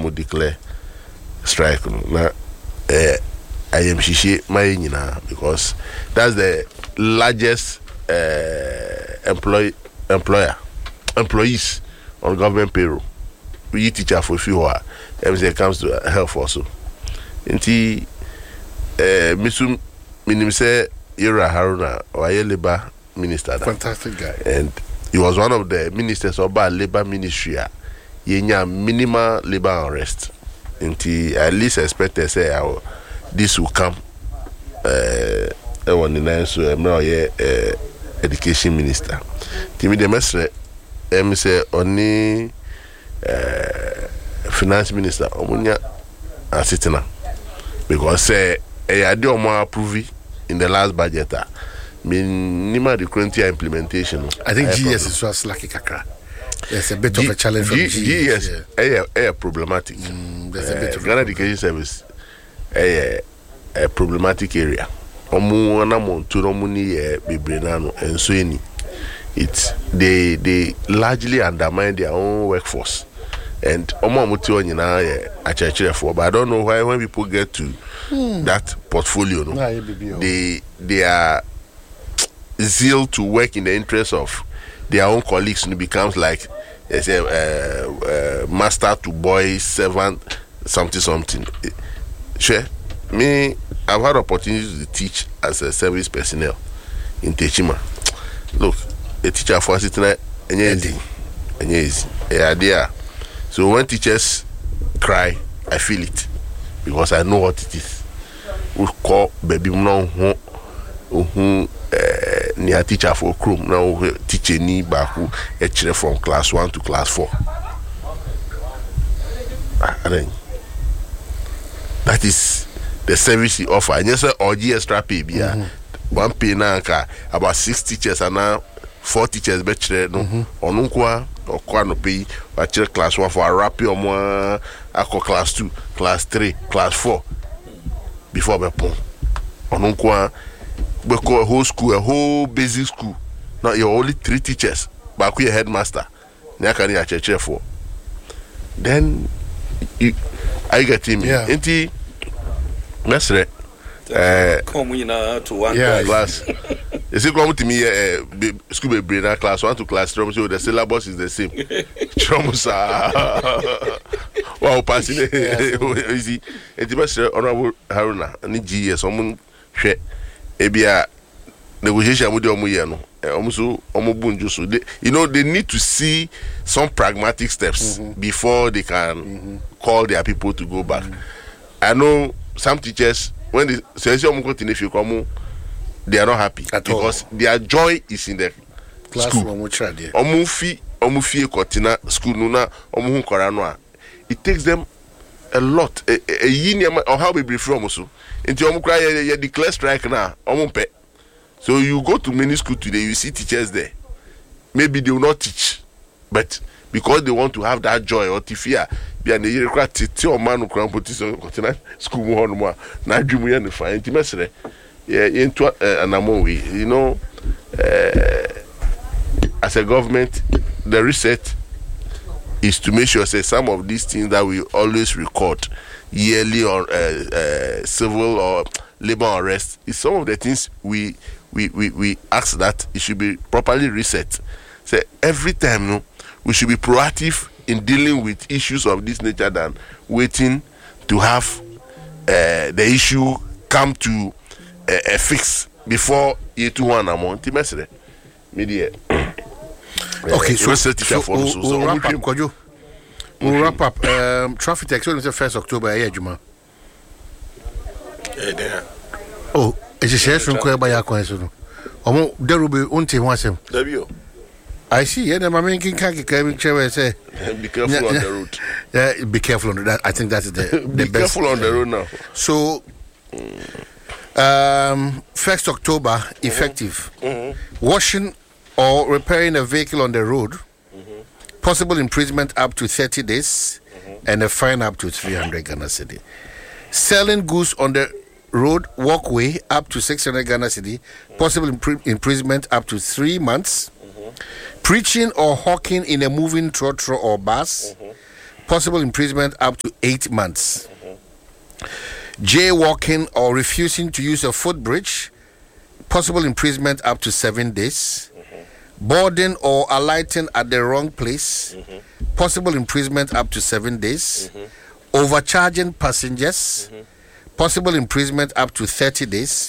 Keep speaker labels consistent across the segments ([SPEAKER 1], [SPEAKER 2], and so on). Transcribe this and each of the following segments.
[SPEAKER 1] mo declare strike na I am shishi my because that's the largest employees on government payroll. We teacher for few everything comes to health also. Inti Misu Minimse Ira Haruna or labor minister.
[SPEAKER 2] Fantastic guy.
[SPEAKER 1] And he was one of the ministers of our labor ministry. Yenya minimal labor unrest. Inti at least expected say this will come. One in education minister. Timi de mesre say only finance minister omunya asitina because say I do more approve in the last budget. Minima the current year implementation.
[SPEAKER 2] I think GS is just like a kakra. There's a bit of a challenge from GS.
[SPEAKER 1] Problematic.
[SPEAKER 2] There's a bit of
[SPEAKER 1] Ghana Education Service a problematic area. Omu na montu muni bibrenano and so any. It's they largely undermine their own workforce. And omo muti onyina a for, but I don't know why when people get to that portfolio, they are zeal to work in the interest of their own colleagues, and it becomes like master to boy, servant, something. Sure, me, I've had opportunities to teach as a service personnel in Techima. Look, a teacher for sitting and easy. So when teachers cry, I feel it because I know what it is. We call baby no who near teacher for Chrome now teacher ni baku from class 1 to class 4. That is the service he offer. And yes, or extra pay be one pay now about 6 teachers and now 4 teachers betre no onunkwa or no pay but class 1 for a rapid or more class 2, class 3, class 4 before bepon onunkwa because a whole school, a whole basic school. Now you're only 3 teachers, but we a headmaster. Nyakani a church for. Then I get him.
[SPEAKER 2] Yeah.
[SPEAKER 1] Inti mesre
[SPEAKER 3] come to one
[SPEAKER 1] class. Is it come to me school brain class 1 to class 3, so the syllabus is the same. Chomusa. Wow, passing easy. Inti mesre honorable Haruna ni GS someone share ebia negotiation with them they need to see some pragmatic steps before they can call their people to go back. I know some teachers when they say they are not happy
[SPEAKER 2] at
[SPEAKER 1] because their joy is in the school. It takes them a lot. A year or how we brief from also. Until you declare strike now, so you go to many schools today, you see teachers there. Maybe they will not teach, but because they want to have that joy or tifia, be an year tell man who can put school more now dream we find intimacy. Yeah, into an among we, you know, as a government, the reset is to make sure say some of these things that we always record yearly on civil or labor unrest is some of the things we ask that it should be properly reset. So every time we should be proactive in dealing with issues of this nature than waiting to have the issue come to a fix before year 2 1 amount. Media.
[SPEAKER 2] Okay, so we'll wrap up, Kojo. We'll wrap up. Traffic tax on the 1st October. Yeah, Juma. Oh, it's a share from Kwebaya Kwanso. There will be unti wasem. I see. Yeah, my making kaki chair say.
[SPEAKER 1] Be careful on the road.
[SPEAKER 2] Yeah, be careful on that. I think that is the
[SPEAKER 1] be
[SPEAKER 2] best.
[SPEAKER 1] Careful on the road now.
[SPEAKER 2] So, 1st October effective. Washing or repairing a vehicle on the road, possible imprisonment up to 30 days, and a fine up to 300 Ghana cedi. Selling goods on the road walkway up to 600 Ghana cedi, possible imprisonment up to 3 months. Preaching or hawking in a moving trotro or bus, possible imprisonment up to 8 months. Jaywalking or refusing to use a footbridge, possible imprisonment up to 7 days. Boarding or alighting at the wrong place, possible imprisonment up to 7 days. Overcharging passengers, possible imprisonment up to 30 days.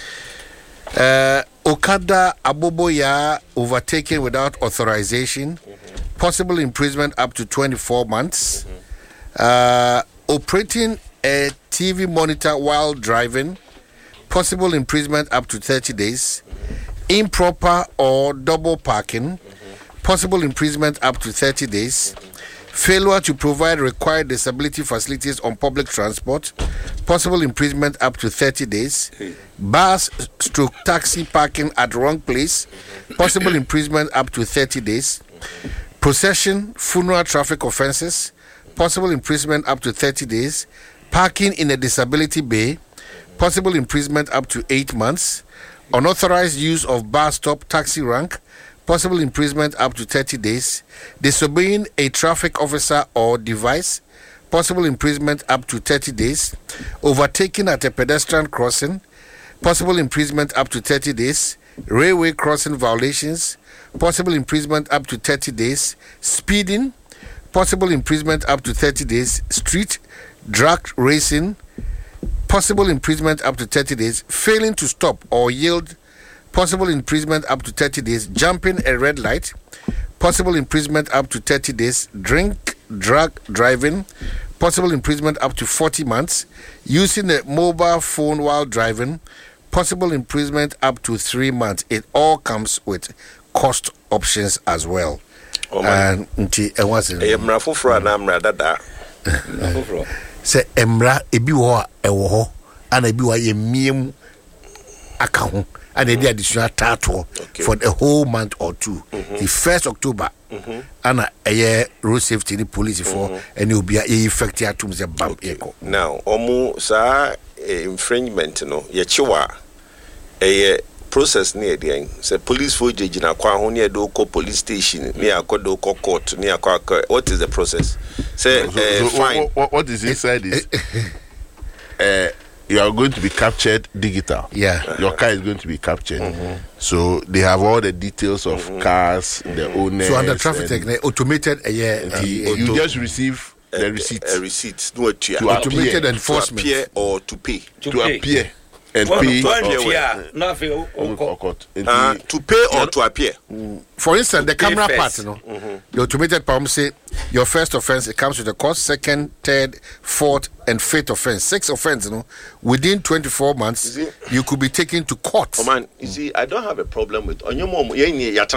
[SPEAKER 2] Okada Aboboya overtaken without authorization, possible imprisonment up to 24 months. Operating a TV monitor while driving, possible imprisonment up to 30 days. Improper or double parking, possible imprisonment up to 30 days. Failure to provide required disability facilities on public transport, possible imprisonment up to 30 days. Bus/taxi parking at wrong place, possible imprisonment up to 30 days. Procession, funeral traffic offences, possible imprisonment up to 30 days. Parking in a disability bay, possible imprisonment up to 8 months. Unauthorized use of bus stop taxi rank, possible imprisonment up to 30 days. Disobeying a traffic officer or device, possible imprisonment up to 30 days. Overtaking at a pedestrian crossing, possible imprisonment up to 30 days. Railway crossing violations, possible imprisonment up to 30 days. Speeding, possible imprisonment up to 30 days. Street drag racing, possible imprisonment up to 30 days. Failing to stop or yield, possible imprisonment up to 30 days. Jumping a red light, possible imprisonment up to 30 days. Drink, drug driving, possible imprisonment up to 40 months. Using a mobile phone while driving, possible imprisonment up to 3 months. It all comes with cost options as well. And what's it? Say emra ebi wo ewo ho ana ebi wa ye miem aka ho ana dey additional tato for the whole month or two. The 1st October ana road safety the police for and you be effect atum ze bam eko.
[SPEAKER 4] Now omu sa infringement no ye chiwa process near the end. Say police for judge na kwa ho near do police station near do court near what is the process? Say fine.
[SPEAKER 1] What is inside this? You are going to be captured digital.
[SPEAKER 2] Yeah.
[SPEAKER 1] Your car is going to be captured. So they have all the details of cars, the owners.
[SPEAKER 2] So under traffic technique, automated
[SPEAKER 1] you just receive the receipt.
[SPEAKER 4] A receipt to
[SPEAKER 2] automated enforcement
[SPEAKER 4] to appear or to pay.
[SPEAKER 1] To appear. And pay
[SPEAKER 4] to pay or to appear.
[SPEAKER 2] For instance, the camera part, the automated part say your first offense it comes with a cost, second, third, fourth, and fifth offense. 6 offense, within 24 months you could be taken to court.
[SPEAKER 4] Oh man, you see, I don't have a problem with on your mom. It's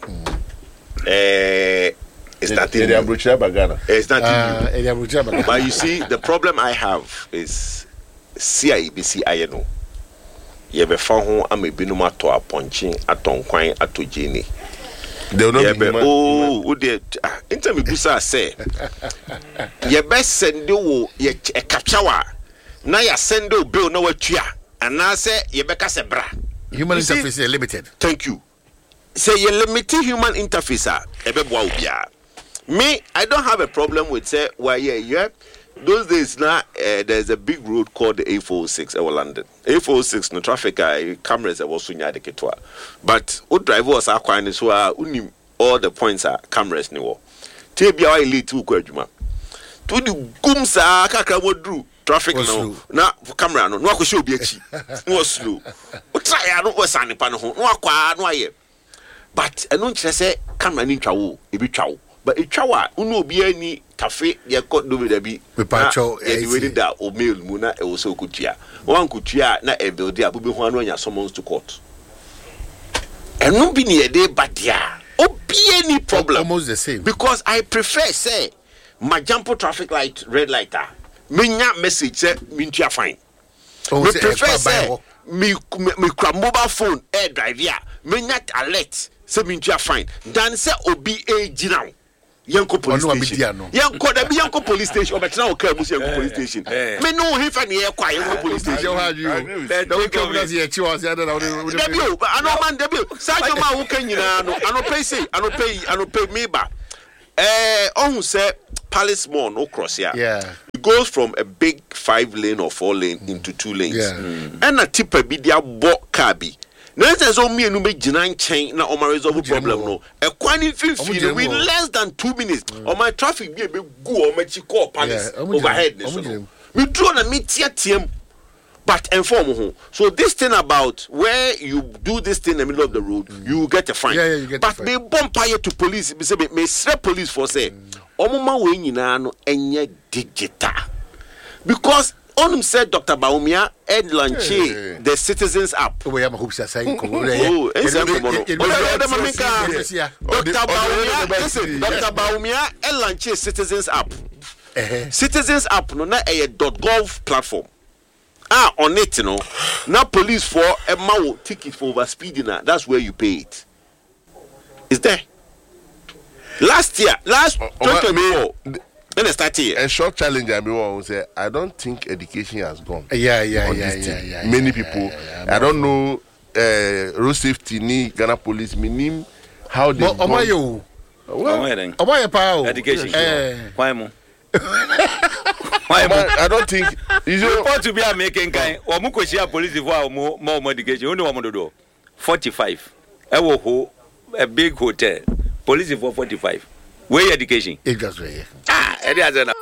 [SPEAKER 4] nothing. It's nothing. But you see, the problem I have is CIBC INO. Ye be fa ho amebinum ato aponche atonkwan atojeni
[SPEAKER 1] they will not be
[SPEAKER 4] o de interme busa say ye be send wo ye capture wa na ya send o bill na watua ana say ye be ka se bra
[SPEAKER 2] human interface is limited.
[SPEAKER 4] Thank you. Say ye limited human interface e be boa obia. Me, I don't have a problem with say why yeah. Those days now, there's a big road called the A406 in London. A406 no traffic cameras was sunya de ketwa. But what drivers are quite so all the points are cameras ni wo. Tebia elite to kwadwuma. To the gumsa kakra wodru traffic no na camera no akoshe obi achi. No slow. O try no was anipa no ho. No akwa no aye. But eno nkire say camera ni twa wo, ebi twa wo. But it chawa unu obi ani cafe ye got do with be
[SPEAKER 2] pacho
[SPEAKER 4] e we da o mail mu na e wo so kutua wan kutua na e build a bubi ho anu anya summons to court enu bi ni e dey badia obi any problem
[SPEAKER 2] almost the same
[SPEAKER 4] because I prefer say my jump traffic light red light menya message say mintua fine we prefer say me mobile phone air drive ya menya alert say mintua fine dan say obi e gina Yanko police station. Yanko da bi Yanko police station. Obetna o ka musi Yanko police station. Me no he fa ne ye kwa Yanko police station.
[SPEAKER 2] Da we come na ye chi was ya da
[SPEAKER 4] Debio, ano man debio. Sajo ma wo kan nyina no. Ano pay me ba. Ohun say Palace Mall no cross here.
[SPEAKER 2] Yeah.
[SPEAKER 4] It goes from a big 5-lane or 4-lane into 2 lanes.
[SPEAKER 2] Yeah.
[SPEAKER 4] And a tipper be their bought cabby. Now there's only a number Jinan chain now on my resolve problem. No, a quantity feel with less than 2 minutes. On my traffic be a big go on my chico palace overhead. We draw a meet but inform who. So this thing about where you do this thing in the middle of the road, you get a fine.
[SPEAKER 2] Yeah, you get
[SPEAKER 4] but
[SPEAKER 2] a fine.
[SPEAKER 4] they bumpire to police. May say police for say, Omuma we nyina enye digital. Because on said Dr. Baumia Ed Lanche the Citizens app.
[SPEAKER 2] We have a hope saying,
[SPEAKER 4] Dr. Baumia Ed Lanche Citizens app. Citizens app no na a .gov platform. On it, you know, now police for a mao ticket for over speeding. That's where you pay it. Is there? Last 2024, when I started here,
[SPEAKER 1] a short challenge. I mean, say I don't think education has gone.
[SPEAKER 2] Yeah.
[SPEAKER 1] Many people. I don't know. Road safety ni Ghana police. Meaning how they.
[SPEAKER 3] Education. Why more?
[SPEAKER 1] I don't think
[SPEAKER 3] you report to be a making kind or Mukosia police for more medication. Only 1 do 45. I will a big hotel. Police for 45. Where education?
[SPEAKER 2] It goes way.
[SPEAKER 3] Any other.